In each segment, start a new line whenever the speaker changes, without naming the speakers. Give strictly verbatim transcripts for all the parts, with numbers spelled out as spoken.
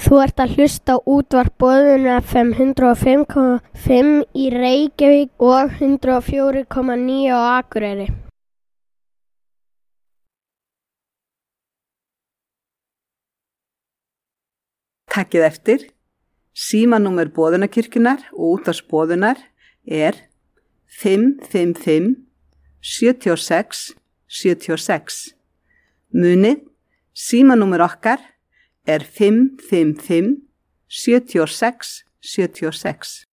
Þú ert að hlusta á útvarp Boðun F M hundrað og fimm komma fimm í Reykjavík og hundrað og fjögur komma níu á Akureyri.
Takkið eftir, símanúmer Boðunarkirkjunnar og útvarps Boðunar er fimm fimm fimm sjö sex sjö sex. Munið, símanúmer okkar er fimm fimm fimm sjö sex sjö sex.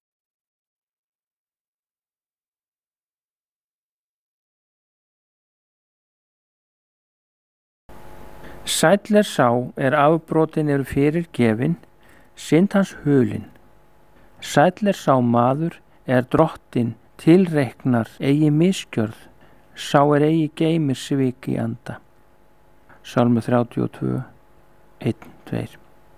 Sæll er sá er afbrotin eru fyrir gefin, synd hans hulin. Sæll er sá maður er drottin tilreiknar eigi misgjörð, sá er eigi geymir svik í anda. Salmur þrjátíu og tvö, eitt, tveir.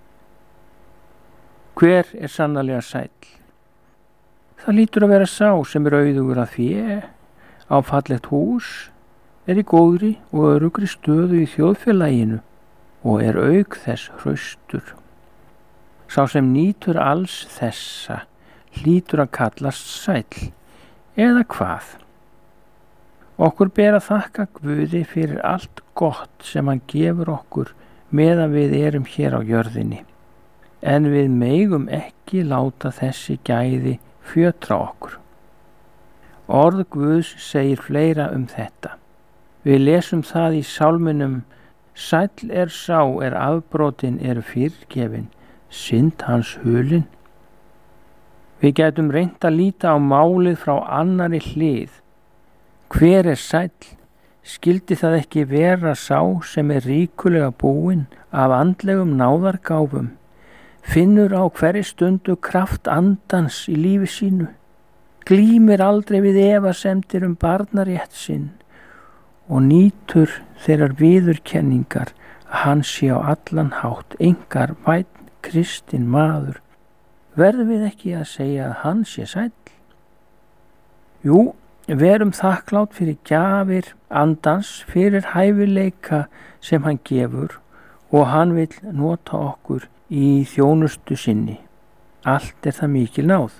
Hver er sannarlega sæll? Það lítur að vera sá sem er auðugur að fé, á fallegt hús, er í góðri og öruggri stöðu í þjóðfélaginu og er auk þess hraustur. Sá sem nýtur alls þessa hlýtur að kallast sæll, eða hvað? Okkur ber að þakka Guði fyrir allt gott sem hann gefur okkur meðan við erum hér á jörðinni, en við megum ekki láta þessi gæði fjötra okkur. Orð Guðs segir fleira um þetta. Við lesum það í sálminum: Sæll er sá er afbrotin eru fyrirgefin, synd hans hulin. Við gætum reynt að líta á málið frá annarri hlið. Hver er sæll? Skyldi það ekki vera sá sem er ríkulega búinn af andlegum náðargáfum, finnur á hverri stundu kraft andans í lífi sínu, glímir aldrei við efasemdir um barnarétt sinn og nýtur þeirrar viðurkenningar að hann sé á allan hátt einkar vænn kristinn maður. Verðum við ekki að segja að hann sé sæll? Jú, verum þakklátt fyrir gjafir andans, fyrir hæfileika sem hann gefur og hann vill nota okkur í þjónustu sinni. Allt er það mikil náð.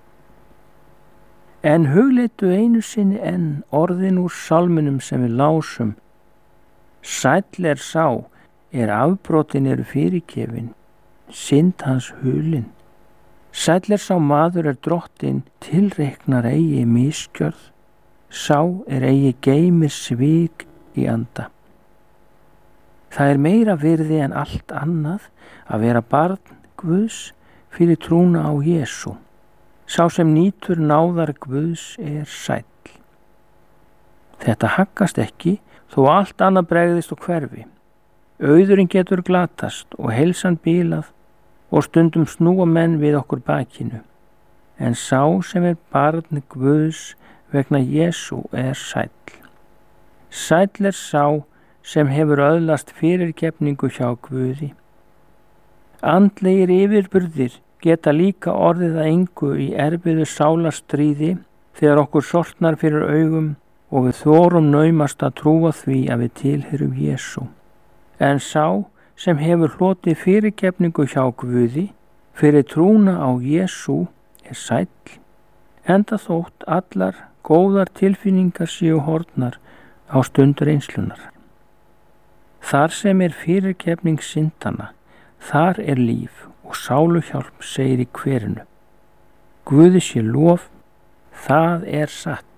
En hugleitu einu sinni enn orðin úr sálminum sem við lásum: Sæll er sá er afbrotin eru fyrirgefin, synd hans hulin. Sæll er sá maður er drottin tilreiknar eigi misgjörð, sá er eigi geymir svik í anda. Það er meira virði en allt annað að vera barn Guðs fyrir trúna á Jesú. Sá sem nýtur náðar Guðs er sæll. Þetta haggast ekki þó allt annað bregðist og hverfi. Auðurinn getur glatast og heilsan bílað og stundum snúa menn við okkur bakinu. En sá sem er barn Guðs vegna Jesú er sæll. Sæll er sá sem hefur öðlast fyrirgefningu hjá Guði. Andlegir yfirburðir geta líka orðið að engu í erfiðu sálarstríði þegar okkur sortnar fyrir augum og við þorum naumast að trúa því að við tilheyrum Jesú. En sá sem hefur hlotið fyrirgefningu hjá Guði fyrir trúna á Jesú er sæll, enda þótt allar góðar tilfinningar séu horfnar á stund reynslunar. Þar sem er fyrirgefning syndanna, þar er líf og sáluhjálp, segir í kverinu. Guði sé lof, það er satt.